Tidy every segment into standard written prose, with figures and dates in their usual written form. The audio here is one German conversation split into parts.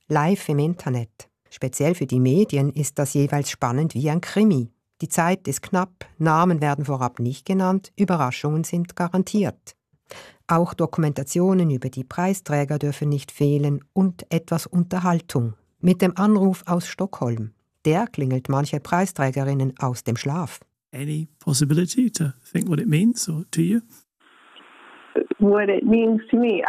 live im Internet. Speziell für die Medien ist das jeweils spannend wie ein Krimi. Die Zeit ist knapp, Namen werden vorab nicht genannt, Überraschungen sind garantiert. Auch Dokumentationen über die Preisträger dürfen nicht fehlen und etwas Unterhaltung. Mit dem Anruf aus Stockholm. Der klingelt manche Preisträgerinnen aus dem Schlaf. Any possibility to think what it means or to you? What it means to me,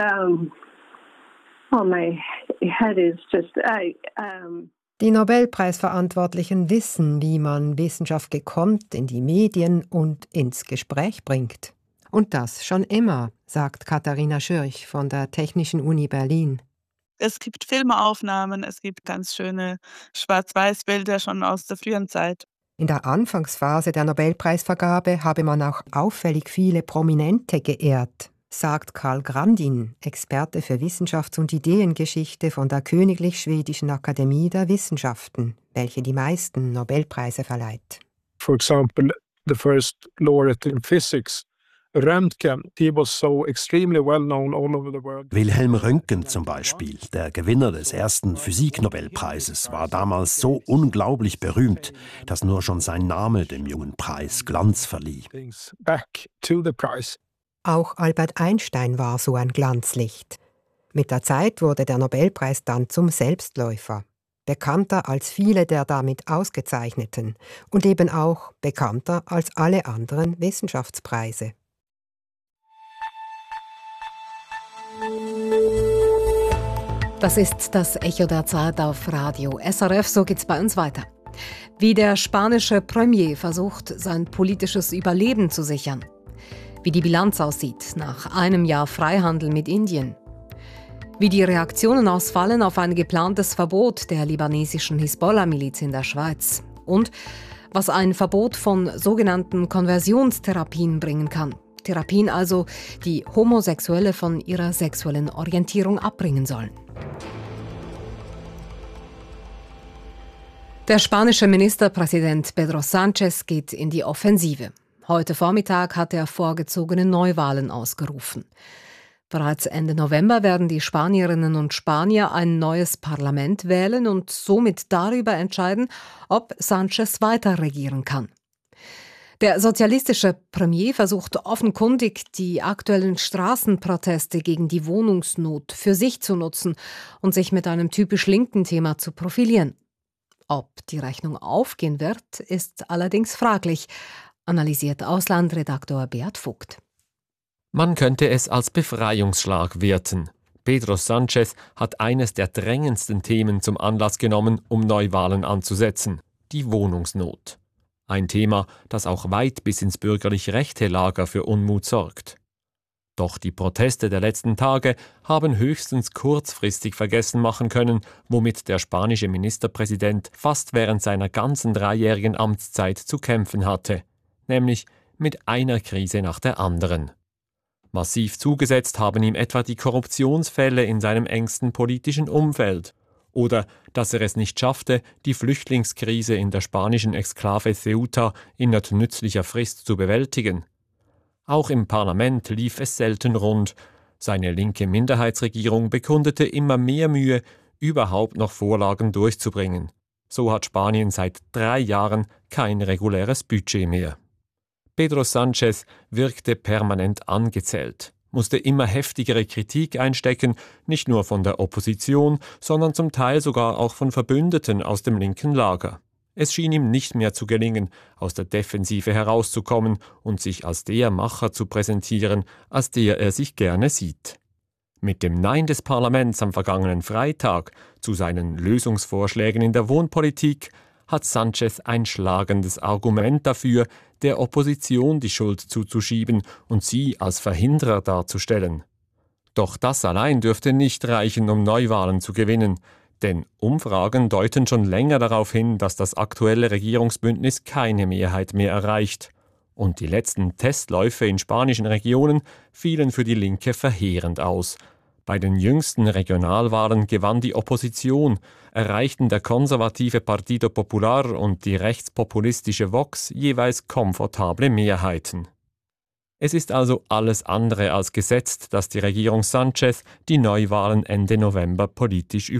my head is just, Die Nobelpreisverantwortlichen wissen, wie man Wissenschaft gekonnt in die Medien und ins Gespräch bringt. Und das schon immer, sagt Katharina Schürch von der Technischen Uni Berlin. Es gibt Filmaufnahmen, es gibt ganz schöne Schwarz-Weiß-Bilder schon aus der frühen Zeit. In der Anfangsphase der Nobelpreisvergabe habe man auch auffällig viele Prominente geehrt, sagt Karl Grandin, Experte für Wissenschafts- und Ideengeschichte von der Königlich Schwedischen Akademie der Wissenschaften, welche die meisten Nobelpreise verleiht. For example, the first laureate in physics, Röntgen, he was so extremely well known all over the world. Wilhelm Röntgen zum Beispiel, der Gewinner des ersten Physiknobelpreises, war damals so unglaublich berühmt, dass nur schon sein Name dem jungen Preis Glanz verlieh. Back to the prize. Auch Albert Einstein war so ein Glanzlicht. Mit der Zeit wurde der Nobelpreis dann zum Selbstläufer. Bekannter als viele der damit Ausgezeichneten und eben auch bekannter als alle anderen Wissenschaftspreise. Das ist das Echo der Zeit auf Radio SRF, so geht's bei uns weiter. Wie der spanische Premier versucht, sein politisches Überleben zu sichern. Wie die Bilanz aussieht nach einem Jahr Freihandel mit Indien. Wie die Reaktionen ausfallen auf ein geplantes Verbot der libanesischen Hisbollah-Miliz in der Schweiz. Und was ein Verbot von sogenannten Konversionstherapien bringen kann. Therapien also, die Homosexuelle von ihrer sexuellen Orientierung abbringen sollen. Der spanische Ministerpräsident Pedro Sánchez geht in die Offensive. Heute Vormittag hat er vorgezogene Neuwahlen ausgerufen. Bereits Ende November werden die Spanierinnen und Spanier ein neues Parlament wählen und somit darüber entscheiden, ob Sánchez weiter regieren kann. Der sozialistische Premier versucht offenkundig, die aktuellen Straßenproteste gegen die Wohnungsnot für sich zu nutzen und sich mit einem typisch linken Thema zu profilieren. Ob die Rechnung aufgehen wird, ist allerdings fraglich, analysiert Auslandredaktor Beat Vogt. Man könnte es als Befreiungsschlag werten. Pedro Sánchez hat eines der drängendsten Themen zum Anlass genommen, um Neuwahlen anzusetzen: die Wohnungsnot. Ein Thema, das auch weit bis ins bürgerlich-rechte Lager für Unmut sorgt. Doch die Proteste der letzten Tage haben höchstens kurzfristig vergessen machen können, womit der spanische Ministerpräsident fast während seiner ganzen 3-jährigen Amtszeit zu kämpfen hatte, nämlich mit einer Krise nach der anderen. Massiv zugesetzt haben ihm etwa die Korruptionsfälle in seinem engsten politischen Umfeld oder dass er es nicht schaffte, die Flüchtlingskrise in der spanischen Exklave Ceuta innerhalb nützlicher Frist zu bewältigen. Auch im Parlament lief es selten rund. Seine linke Minderheitsregierung bekundete immer mehr Mühe, überhaupt noch Vorlagen durchzubringen. So hat Spanien seit 3 Jahren kein reguläres Budget mehr. Pedro Sánchez wirkte permanent angezählt, musste immer heftigere Kritik einstecken, nicht nur von der Opposition, sondern zum Teil sogar auch von Verbündeten aus dem linken Lager. Es schien ihm nicht mehr zu gelingen, aus der Defensive herauszukommen und sich als der Macher zu präsentieren, als der er sich gerne sieht. Mit dem Nein des Parlaments am vergangenen Freitag zu seinen Lösungsvorschlägen in der Wohnpolitik hat Sánchez ein schlagendes Argument dafür, der Opposition die Schuld zuzuschieben und sie als Verhinderer darzustellen. Doch das allein dürfte nicht reichen, um Neuwahlen zu gewinnen, denn Umfragen deuten schon länger darauf hin, dass das aktuelle Regierungsbündnis keine Mehrheit mehr erreicht. Und die letzten Testläufe in spanischen Regionen fielen für die Linke verheerend aus. Bei den jüngsten Regionalwahlen gewann die Opposition, erreichten der konservative Partido Popular und die rechtspopulistische Vox jeweils komfortable Mehrheiten. Es ist also alles andere als gesetzt, dass die Regierung Sánchez die Neuwahlen Ende November politisch